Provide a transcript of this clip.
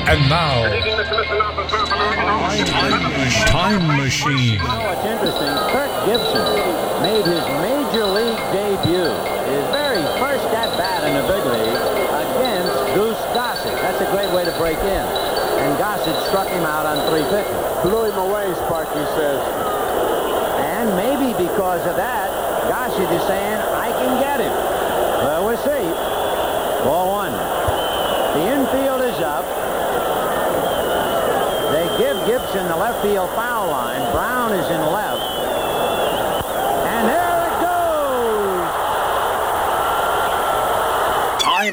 And now, Time Machine. You know what's interesting? Kirk Gibson made his major league debut, his very first at-bat in the big league, against Goose Gossett. That's a great way to break in. And Gossett struck him out on 3 pitches. Blew him away, Sparky says. And maybe because of that, Gossett is saying, I can get him. Well, we'll see. Ball 1. The infield is up. They give Gibson the left field foul line. Brown is in left.